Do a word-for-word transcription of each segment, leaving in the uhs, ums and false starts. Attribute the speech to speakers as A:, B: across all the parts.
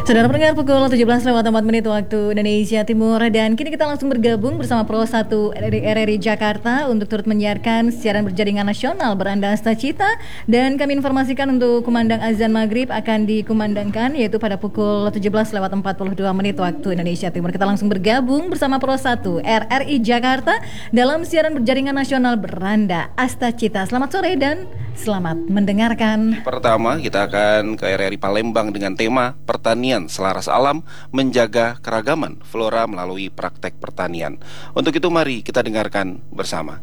A: Saudara pendengar, pukul tujuh belas lewat empat menit waktu Indonesia Timur. Dan kini kita langsung bergabung bersama Pro satu R R I Jakarta untuk turut menyiarkan siaran berjaringan nasional Beranda Asta Cita. Dan kami informasikan untuk kumandang azan maghrib akan dikumandangkan yaitu pada pukul tujuh belas lewat empat puluh dua menit waktu Indonesia Timur. Kita langsung bergabung bersama Pro satu R R I Jakarta dalam siaran berjaringan nasional Beranda Asta Cita. Selamat sore dan selamat mendengarkan.
B: Pertama, kita akan ke R R I Palembang dengan tema Pertanian Selaras Alam, Menjaga Keragaman Flora melalui Praktek Pertanian. Untuk itu mari kita dengarkan bersama.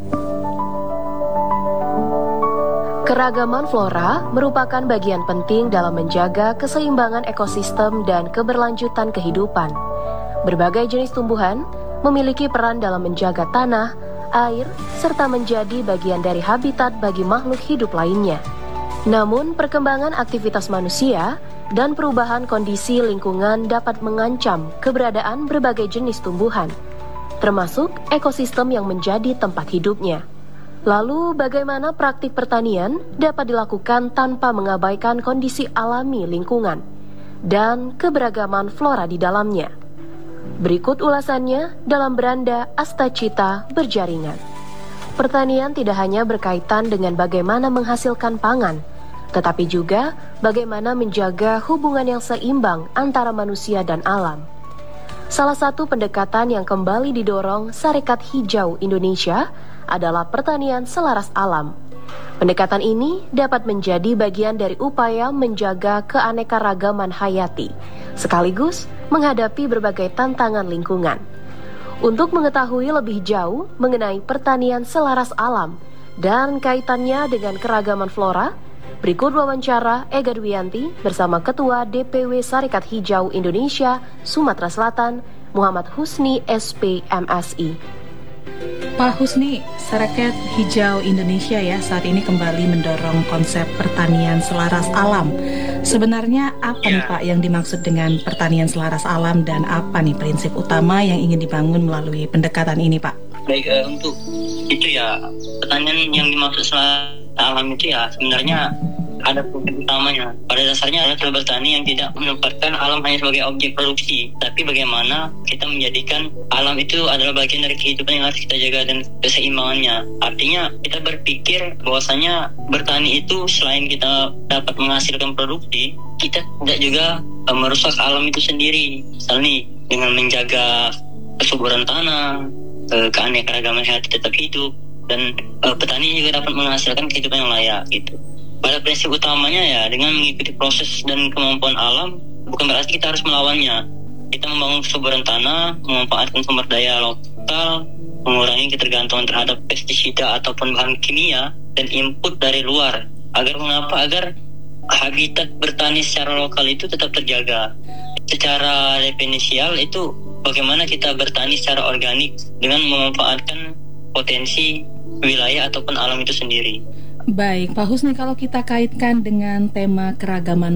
C: Keragaman flora merupakan bagian penting dalam menjaga keseimbangan ekosistem dan keberlanjutan kehidupan. Berbagai jenis tumbuhan memiliki peran dalam menjaga tanah, air, serta menjadi bagian dari habitat bagi makhluk hidup lainnya. Namun, perkembangan aktivitas manusia dan perubahan kondisi lingkungan dapat mengancam keberadaan berbagai jenis tumbuhan, termasuk ekosistem yang menjadi tempat hidupnya. Lalu, bagaimana praktik pertanian dapat dilakukan tanpa mengabaikan kondisi alami lingkungan dan keberagaman flora di dalamnya? Berikut ulasannya dalam Beranda Asta Cita Berjaringan. Pertanian tidak hanya berkaitan dengan bagaimana menghasilkan pangan, tetapi juga bagaimana menjaga hubungan yang seimbang antara manusia dan alam. Salah satu pendekatan yang kembali didorong Sarekat Hijau Indonesia adalah pertanian selaras alam. Pendekatan ini dapat menjadi bagian dari upaya menjaga keanekaragaman hayati, sekaligus menghadapi berbagai tantangan lingkungan. Untuk mengetahui lebih jauh mengenai pertanian selaras alam dan kaitannya dengan keragaman flora, berikut wawancara Ega Dwianti bersama Ketua D P W Sarekat Hijau Indonesia Sumatera Selatan, Muhammad Husni S P M Si.
D: Pak Husni, Sarekat Hijau Indonesia ya saat ini kembali mendorong konsep pertanian selaras alam. Sebenarnya apa ya. nih Pak yang dimaksud dengan pertanian selaras alam dan apa nih prinsip utama yang ingin dibangun melalui pendekatan ini Pak?
E: Baik, uh, untuk itu ya, pertanian yang dimaksud selaras alam itu ya sebenarnya ada prinsip utamanya. Pada dasarnya adalah bertani yang tidak menempatkan alam hanya sebagai objek produksi, tapi bagaimana kita menjadikan alam itu adalah bagian dari kehidupan yang harus kita jaga dan keseimbangannya. Artinya kita berpikir bahwasanya bertani itu selain kita dapat menghasilkan produksi, kita tidak juga uh, merusak alam itu sendiri. Misalnya dengan menjaga kesuburan tanah, uh, keanekaragaman hayati tetap hidup, dan uh, petani juga dapat menghasilkan kehidupan yang layak gitu. Pada prinsip utamanya ya, dengan mengikuti proses dan kemampuan alam, bukan berarti kita harus melawannya. Kita membangun kesuburan tanah, memanfaatkan sumber daya lokal, mengurangi ketergantungan terhadap pestisida ataupun bahan kimia, dan input dari luar. Agar mengapa? Agar habitat bertani secara lokal itu tetap terjaga. Secara definisial itu bagaimana kita bertani secara organik dengan memanfaatkan potensi wilayah ataupun alam itu sendiri.
D: Baik, Pak Husni, kalau kita kaitkan dengan tema keragaman